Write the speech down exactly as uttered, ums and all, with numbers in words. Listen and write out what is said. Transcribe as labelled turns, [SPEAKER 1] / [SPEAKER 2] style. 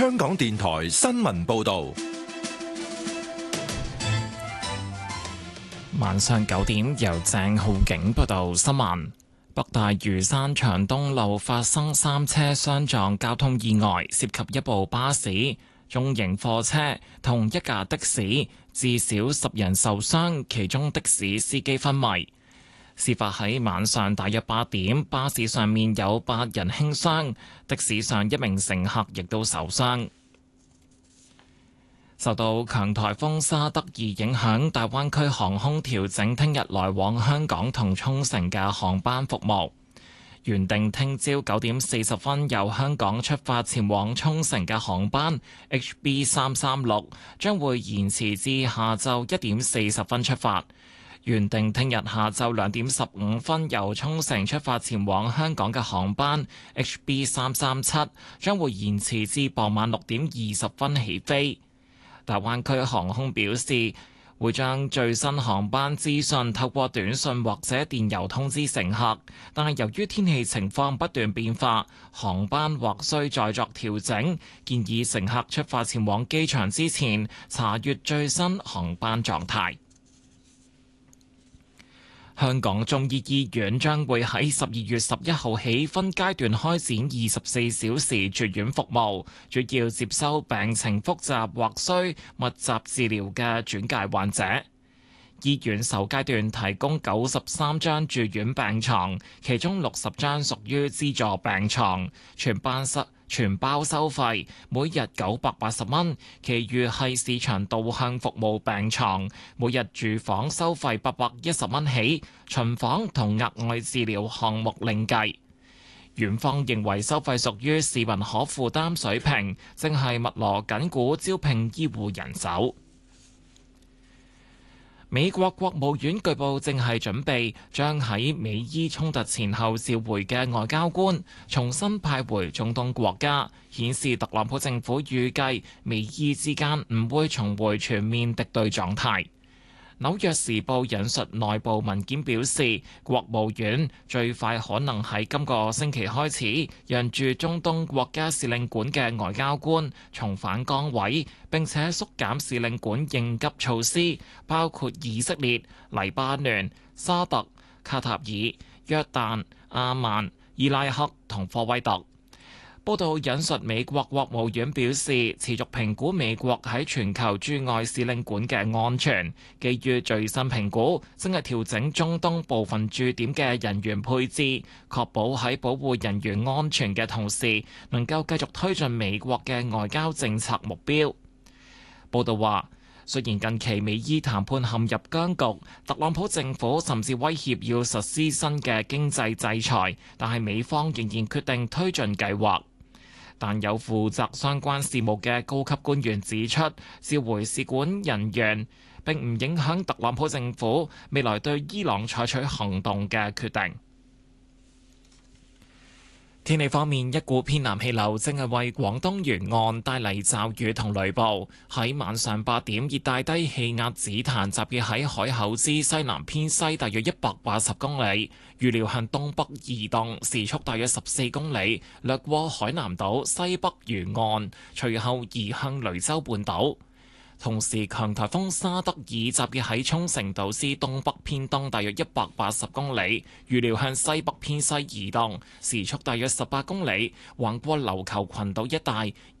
[SPEAKER 1] 香港電台新聞報道。
[SPEAKER 2] 晚上九點，由鄭浩景報道新聞。北大嶼山長東路發生三車相撞交通意外，涉及一部巴士、中型貨車同一架的士，至少十人受傷，其中的士司機昏迷。事發喺晚上大約八點，巴士上面有八人輕傷，的士上一名乘客亦都受傷。受到強颱風沙德爾影響，大灣區航空調整聽日來往香港同沖繩嘅航班服務。原定聽朝九點四十分由香港出發前往沖繩嘅航班 H B 三三六將會延遲至下晝一點四十分出發。原定聽日下晝兩點十五分由沖繩出發前往香港嘅航班 H B 三三七將會延遲至傍晚六點二十分起飛。大灣區航空表示，會將最新航班資訊透過短信或者電郵通知乘客，但係由於天氣情況不斷變化，航班或需再作調整，建議乘客出發前往機場之前查閱最新航班狀態。香港中醫醫院將會喺十二月十一號起分階段開展二十四小時住院服務，主要接收病情複雜或需密集治療嘅轉介患者。醫院首階段提供九十三張住院病床，其中六十張屬於資助病床，全班室全包收費，每日九百八十蚊，其餘係市場導向服務病床，每日住房收費八百一十蚊起，巡房同額外治療項目另計。院方認為收費屬於市民可負擔水平，正係密鑼緊鼓招聘醫護人手。美國國務院據報正係準備將喺美伊衝突前後召回嘅外交官重新派回中東國家，顯示特朗普政府預計美伊之間唔會重回全面敵對狀態。紐約時報引述內部文件表示，國務院最快可能喺今個星期開始，讓駐中東國家使領館嘅外交官重返崗位，並且縮減使領館應急措施，包括以色列、黎巴嫩、沙特、卡塔爾、約旦、阿曼、伊拉克同科威特。報道引述美國國務院表示，持續評估美國喺全球駐外使領館嘅安全，基於最新評估，正係調整中東部分駐點嘅人員配置，確保喺保護人員安全嘅同時，能夠繼續推進美國嘅外交政策目標。報道話，雖然近期美伊談判陷入僵局，特朗普政府甚至威脅要實施新嘅經濟制裁，但係美方仍然決定推進計劃。但有負責相關事務嘅高級官員指出，召回使館人員並唔影響特朗普政府未來對伊朗採取行動嘅決定。天氣方面，一股偏南氣流正係為廣東沿岸帶嚟驟雨同雷暴。喺晚上八點，熱帶低氣壓紫檀集結喺海口之西南偏西大約一百八十公里，預料向東北移動，時速大約十四公里，掠過海南島西北沿岸，隨後移向雷州半島。同時，強颱風沙德爾集結喺沖繩島之東北偏東大約一百八十公里，預料向西北偏西移動，時速大約十八公里，橫過琉球群島一帶，